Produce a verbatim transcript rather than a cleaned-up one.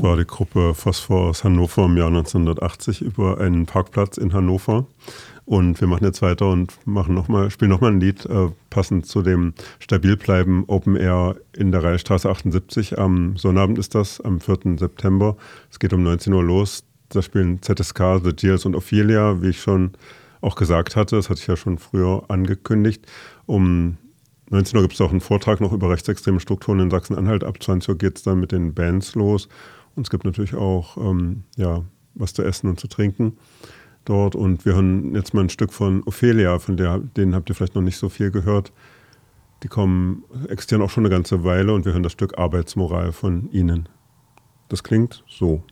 Das war die Gruppe Phosphor aus Hannover im Jahr neunzehnhundertachtzig über einen Parkplatz in Hannover. Und wir machen jetzt weiter und machen noch mal, spielen nochmal ein Lied, äh, passend zu dem Stabilbleiben Open Air in der Reichsstraße achtundsiebzig. Am Sonnabend ist das, am vierten September. Es geht um neunzehn Uhr los. Da spielen Z S K, The Deals und Ophelia, wie ich schon auch gesagt hatte. Das hatte ich ja schon früher angekündigt. Um neunzehn Uhr gibt es auch einen Vortrag noch über rechtsextreme Strukturen in Sachsen-Anhalt. Ab zwanzig Uhr geht es dann mit den Bands los. Und es gibt natürlich auch ähm, ja, was zu essen und zu trinken dort. Und wir hören jetzt mal ein Stück von Ophelia, von der, denen habt ihr vielleicht noch nicht so viel gehört. Die kommen, existieren auch schon eine ganze Weile und wir hören das Stück Arbeitsmoral von ihnen. Das klingt so.